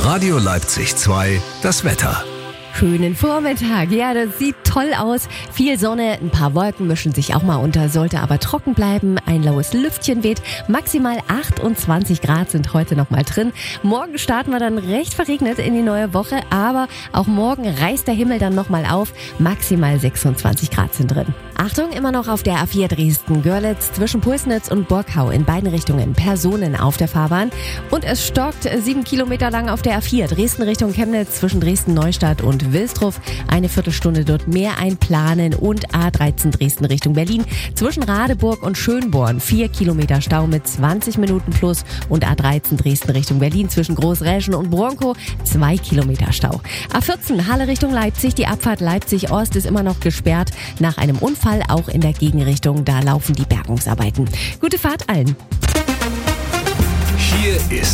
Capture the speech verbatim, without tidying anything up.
Radio Leipzig zwei, das Wetter. Schönen Vormittag. Ja, das sieht toll aus. Viel Sonne, ein paar Wolken mischen sich auch mal unter, sollte aber trocken bleiben. Ein laues Lüftchen weht. Maximal achtundzwanzig Grad sind heute noch mal drin. Morgen starten wir dann recht verregnet in die neue Woche, aber auch morgen reißt der Himmel dann noch mal auf. Maximal sechsundzwanzig Grad sind drin. Achtung, immer noch auf der A vier Dresden-Görlitz zwischen Pulsnitz und Borkau in beiden Richtungen Personen auf der Fahrbahn. Und es stockt sieben Kilometer lang auf der A vier Dresden Richtung Chemnitz zwischen Dresden-Neustadt und Wilsdruff. Eine Viertelstunde dort mehr einplanen und A dreizehn Dresden Richtung Berlin. Zwischen Radeburg und Schönborn vier Kilometer Stau mit zwanzig Minuten plus und A dreizehn Dresden Richtung Berlin zwischen Großräschen und Bronkow zwei Kilometer Stau. A vierzehn Halle Richtung Leipzig, die Abfahrt Leipzig-Ost ist immer noch gesperrt. Nach einem Unfall auch in der Gegenrichtung, da laufen die Bergungsarbeiten. Gute Fahrt allen. Hier ist